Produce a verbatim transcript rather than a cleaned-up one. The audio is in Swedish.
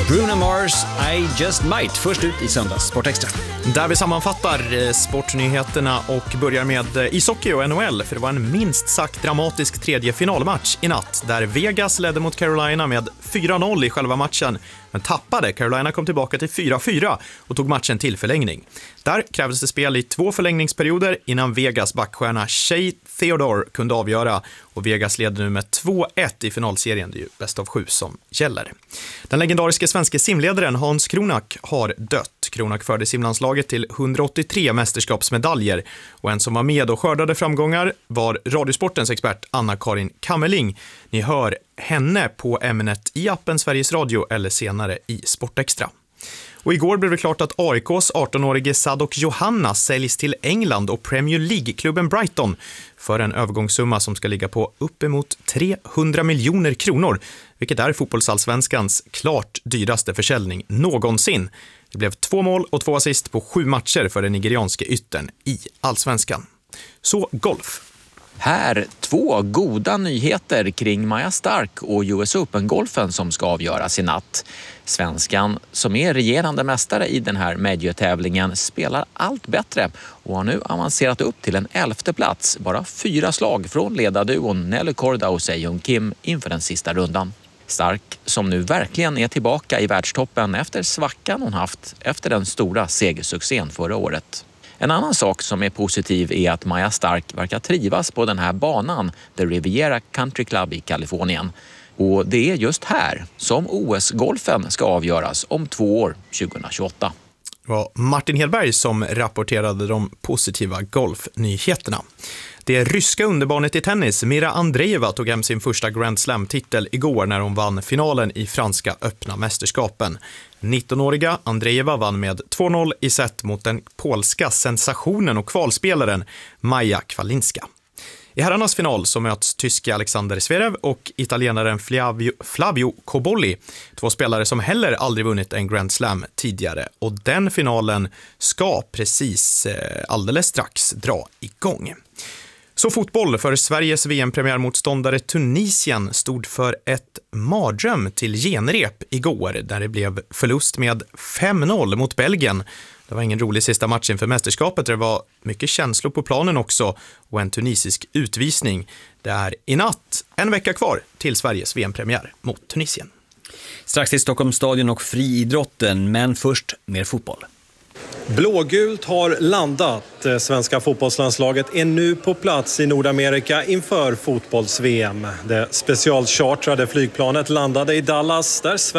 Bruno Mars, I Just Might, först ut i söndags Sportextra. Där vi sammanfattar sportnyheterna och börjar med ishockey och N H L, för det var en minst sagt dramatisk tredje finalmatch i natt där Vegas ledde mot Carolina med fyra noll i själva matchen, men tappade. Carolina kom tillbaka till fyra fyra och tog matchen till förlängning. Där krävdes det spel i två förlängningsperioder innan Vegas backstjärna Shea Theodore kunde avgöra, och Vegas leder nu med två ett i finalserien. Det är ju bäst av sju som gäller. Den legendariske svenska simledaren Hans Kronak har dött. Kronak förde simlandslaget till hundraåttiotre mästerskapsmedaljer, och en som var med och skördade framgångar var Radiosportens expert Anna-Karin Kammerling. Ni hör henne på ämnet i appen Sveriges Radio eller senare i Sportextra. Och igår blev det klart att A I K:s arton-årige Sadok Johanna säljs till England och Premier League-klubben Brighton för en övergångssumma som ska ligga på uppemot trehundra miljoner kronor, vilket är fotbollsallsvenskans klart dyraste försäljning någonsin. Det blev två mål och två assist på sju matcher för den nigerianske yttern i allsvenskan. Så golf. Här två goda nyheter kring Maja Stark och U S Open-golfen som ska avgöras i natt. Svenskan, som är regerande mästare i den här major-tävlingen, spelar allt bättre och har nu avancerat upp till en elfte plats. Bara fyra slag från ledarduon Nelly Korda och Se-Jung Kim inför den sista rundan. Stark, som nu verkligen är tillbaka i världstoppen efter svackan hon haft efter den stora segersuccén förra året. En annan sak som är positiv är att Maja Stark verkar trivas på den här banan, The Riviera Country Club i Kalifornien. Och det är just här som O S-golfen ska avgöras om två år, tjugohundratjugoåtta. Det var Martin Hedberg som rapporterade de positiva golfnyheterna. Det ryska underbarnet i tennis, Mira Andreeva, tog hem sin första Grand Slam-titel igår när hon vann finalen i franska öppna mästerskapen. nittonåriga Andreeva vann med två noll i set mot den polska sensationen och kvalspelaren Maja Kvalinska. I herrarnas final så möts tyska Alexander Zverev och italienaren Flavio, Flavio Cobolli, två spelare som heller aldrig vunnit en Grand Slam tidigare, och den finalen ska precis eh, alldeles strax dra igång. Så fotboll, för Sveriges V M-premiärmotståndare Tunisien stod för ett mardröm till genrep igår där det blev förlust med fem noll mot Belgien. Det var ingen rolig sista match inför mästerskapet. Det var mycket känslor på planen också och en tunisisk utvisning. Det är i natt en vecka kvar till Sveriges V M-premiär mot Tunisien. Strax till Stockholmsstadion och friidrotten, men först mer fotboll. Blågult har landat. Svenska fotbollslandslaget är nu på plats i Nordamerika inför fotbolls-V M. Det specialchartrade flygplanet landade i Dallas där Sverige